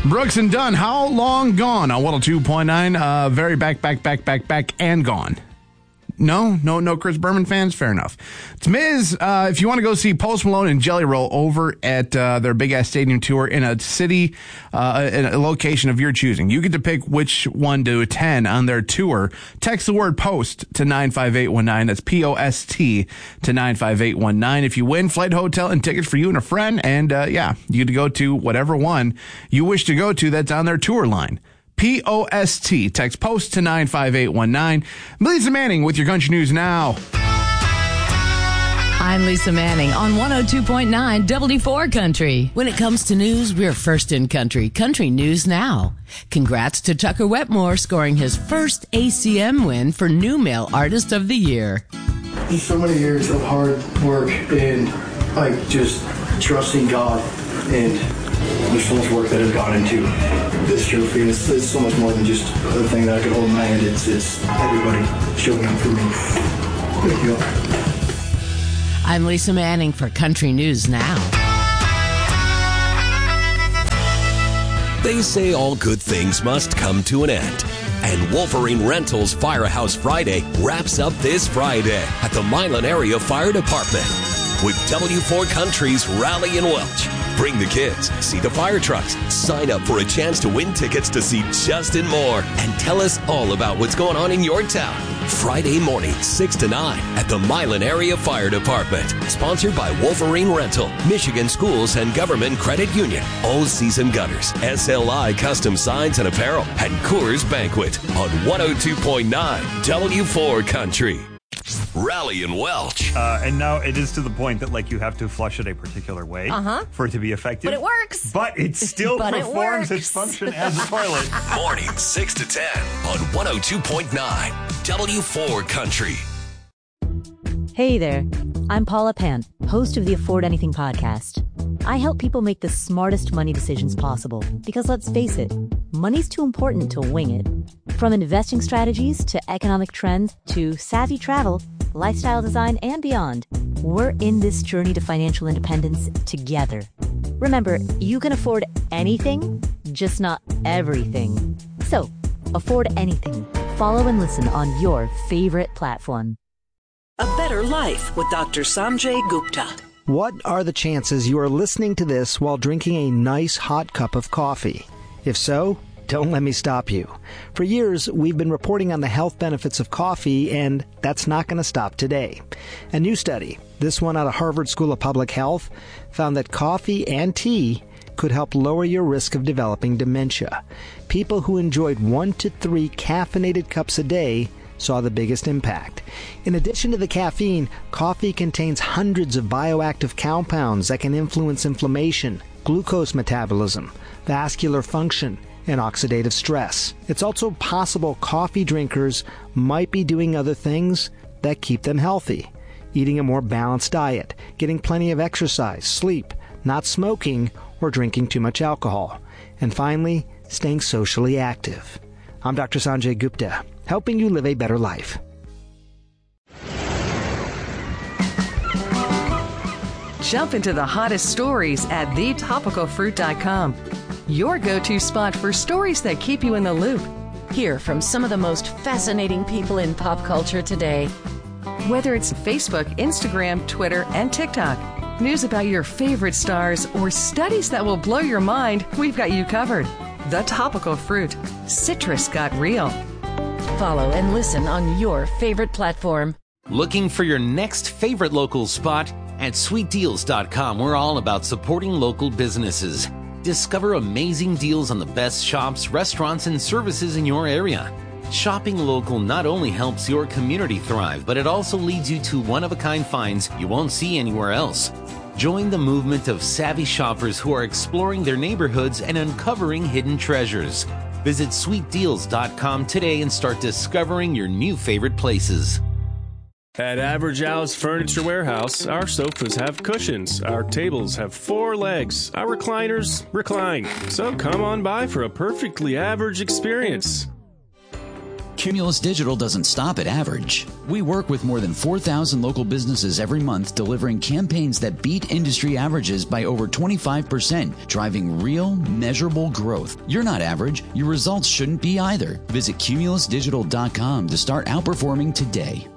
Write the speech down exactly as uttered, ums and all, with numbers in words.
Brooks and Dunn, How Long Gone on one oh two point nine. Uh, very back, back, back, back, back, and gone. No, no, no Chris Berman fans? Fair enough. It's Miz. Uh, if you want to go see Post Malone and Jelly Roll over at uh, their Big Ass Stadium tour in a city, uh, in a location of your choosing, you get to pick which one to attend on their tour. Text the word POST to nine five eight one nine. That's P O S T to nine five eight one nine. If you win, flight, hotel, and tickets for you and a friend. And uh, yeah, you get to go to whatever one you wish to go to that's on their tour line. P O S T. Text POST to nine five eight one nine. Lisa Manning with your Country News Now. I'm Lisa Manning on one oh two point nine W four Country. When it comes to news, we're first in country. Country News Now. Congrats to Tucker Wetmore scoring his first A C M win for New Male Artist of the Year. Just so many years of hard work and like just trusting God, and there's so much work that has gone into this trophy, and it's, it's so much more than just a thing that I could hold in my hand. It's, it's everybody showing up for me. Thank you. I'm Lisa Manning for Country News Now. They say all good things must come to an end. And Wolverine Rentals Firehouse Friday wraps up this Friday at the Milan Area Fire Department with W four Country's Rally in Welch. Bring the kids, see the fire trucks, sign up for a chance to win tickets to see Justin Moore, and tell us all about what's going on in your town. Friday morning, six to nine at the Milan Area Fire Department. Sponsored by Wolverine Rental, Michigan Schools and Government Credit Union, All Season Gutters, S L I Custom Signs and Apparel, and Coors Banquet on one oh two point nine W four Country. Rally in Welch. Uh, and now it is to the point that like you have to flush it a particular way uh-huh. for it to be effective. But it works. But it still but performs it its function as a toilet. Morning six to ten on one oh two point nine W four Country. Hey there, I'm Paula Pant, host of the Afford Anything podcast. I help people make the smartest money decisions possible because let's face it, money's too important to wing it. From investing strategies to economic trends to savvy travel, lifestyle design, and beyond, we're in this journey to financial independence together. Remember, you can afford anything, just not everything. So, afford anything. Follow and listen on your favorite platform. A Better Life with Doctor Sanjay Gupta. What are the chances you are listening to this while drinking a nice hot cup of coffee? If so, don't let me stop you. For years, we've been reporting on the health benefits of coffee, and that's not going to stop today. A new study, this one out of Harvard School of Public Health, found that coffee and tea could help lower your risk of developing dementia. People who enjoyed one to three caffeinated cups a day saw the biggest impact. In addition to the caffeine, coffee contains hundreds of bioactive compounds that can influence inflammation, glucose metabolism, vascular function, and oxidative stress. It's also possible coffee drinkers might be doing other things that keep them healthy. Eating a more balanced diet, getting plenty of exercise, sleep, not smoking, or drinking too much alcohol. And finally, staying socially active. I'm Doctor Sanjay Gupta, helping you live a better life. Jump into the hottest stories at the topical fruit dot com. Your go-to spot for stories that keep you in the loop. Hear from some of the most fascinating people in pop culture today. Whether it's Facebook, Instagram, Twitter, and TikTok, news about your favorite stars, or studies that will blow your mind, we've got you covered. The Topical Fruit. Citrus got real. Follow and listen on your favorite platform. Looking for your next favorite local spot? At sweet deals dot com, we're all about supporting local businesses. Discover amazing deals on the best shops, restaurants, and services in your area. Shopping local not only helps your community thrive, but it also leads you to one-of-a-kind finds you won't see anywhere else. Join the movement of savvy shoppers who are exploring their neighborhoods and uncovering hidden treasures. Visit sweet deals dot com today and start discovering your new favorite places. At Average Al's Furniture Warehouse, our sofas have cushions, our tables have four legs, our recliners recline. So come on by for a perfectly average experience. Cumulus Digital doesn't stop at average. We work with more than four thousand local businesses every month, delivering campaigns that beat industry averages by over twenty-five percent, driving real, measurable growth. You're not average. Your results shouldn't be either. Visit cumulus digital dot com to start outperforming today.